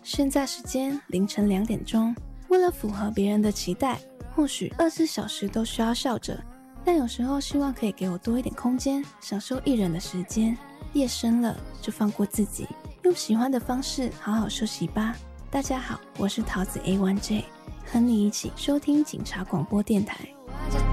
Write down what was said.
现在时间凌晨2点钟，为了符合别人的期待，或许24小时都需要笑着，但有时候希望可以给我多一点空间，享受一人的时间。夜深了，就放过自己，用喜欢的方式好好休息吧。大家好，我是桃子 A1J， 和你一起收听警察广播电台。